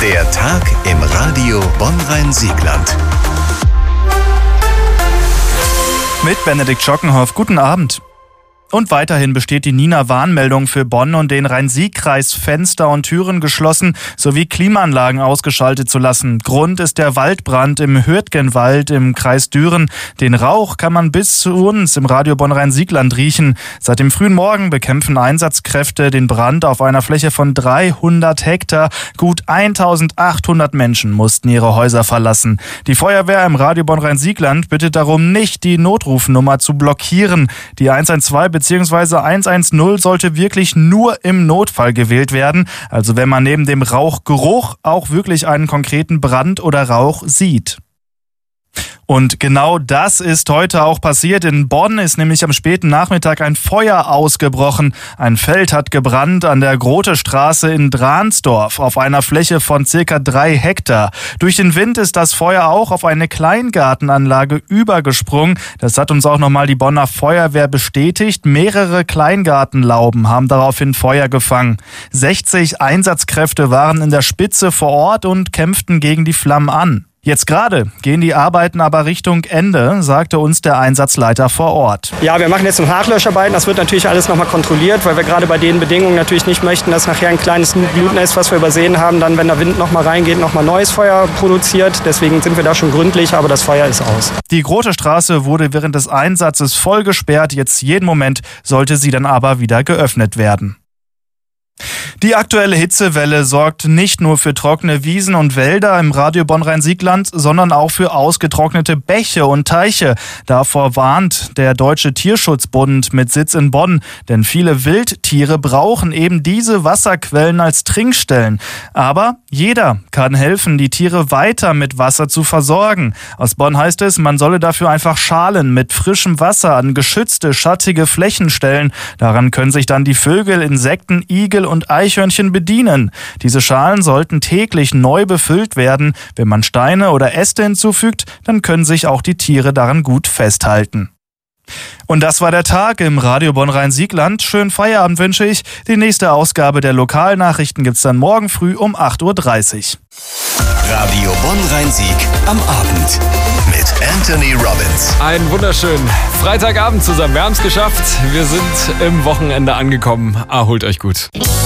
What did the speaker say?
Der Tag im Radio Bonn-Rhein-Siegland. Mit Benedikt Schockenhoff. Guten Abend. Und weiterhin besteht die Nina-Warnmeldung für Bonn und den Rhein-Sieg-Kreis, Fenster und Türen geschlossen sowie Klimaanlagen ausgeschaltet zu lassen. Grund ist der Waldbrand im Hürtgenwald im Kreis Düren. Den Rauch kann man bis zu uns im Radio Bonn-Rhein-Siegland riechen. Seit dem frühen Morgen bekämpfen Einsatzkräfte den Brand auf einer Fläche von 300 Hektar. Gut 1800 Menschen mussten ihre Häuser verlassen. Die Feuerwehr im Radio Bonn-Rhein-Siegland bittet darum, nicht die Notrufnummer zu blockieren. Die 112 bzw. 110 sollte wirklich nur im Notfall gewählt werden, also wenn man neben dem Rauchgeruch auch wirklich einen konkreten Brand oder Rauch sieht. Und genau das ist heute auch passiert. In Bonn ist nämlich am späten Nachmittag ein Feuer ausgebrochen. Ein Feld hat gebrannt an der Grotestraße in Dransdorf auf einer Fläche von circa 3 Hektar. Durch den Wind ist das Feuer auch auf eine Kleingartenanlage übergesprungen. Das hat uns auch nochmal die Bonner Feuerwehr bestätigt. Mehrere Kleingartenlauben haben daraufhin Feuer gefangen. 60 Einsatzkräfte waren in der Spitze vor Ort und kämpften gegen die Flammen an. Jetzt gerade gehen die Arbeiten aber Richtung Ende, sagte uns der Einsatzleiter vor Ort. Ja, wir machen jetzt noch Nachlöscharbeiten. Das wird natürlich alles nochmal kontrolliert, weil wir gerade bei den Bedingungen natürlich nicht möchten, dass nachher ein kleines Blutnest, was wir übersehen haben, dann, wenn der Wind nochmal reingeht, nochmal neues Feuer produziert. Deswegen sind wir da schon gründlich, aber das Feuer ist aus. Die Grotestraße wurde während des Einsatzes voll gesperrt. Jetzt jeden Moment sollte sie dann aber wieder geöffnet werden. Die aktuelle Hitzewelle sorgt nicht nur für trockene Wiesen und Wälder im Radio Bonn-Rhein-Siegland, sondern auch für ausgetrocknete Bäche und Teiche. Davor warnt der Deutsche Tierschutzbund mit Sitz in Bonn, denn viele Wildtiere brauchen eben diese Wasserquellen als Trinkstellen. Aber jeder kann helfen, die Tiere weiter mit Wasser zu versorgen. Aus Bonn heißt es, man solle dafür einfach Schalen mit frischem Wasser an geschützte, schattige Flächen stellen. Daran können sich dann die Vögel, Insekten, Igel und Eichhörnchen bedienen. Diese Schalen sollten täglich neu befüllt werden. Wenn man Steine oder Äste hinzufügt, dann können sich auch die Tiere daran gut festhalten. Und das war der Tag im Radio Bonn-Rhein-Siegland. Schönen Feierabend wünsche ich. Die nächste Ausgabe der Lokalnachrichten gibt's dann morgen früh um 8:30 Uhr. Radio Bonn-Rhein-Sieg am Abend mit Anthony Robbins. Einen wunderschönen Freitagabend zusammen. Wir haben es geschafft. Wir sind im Wochenende angekommen. Erholt euch gut.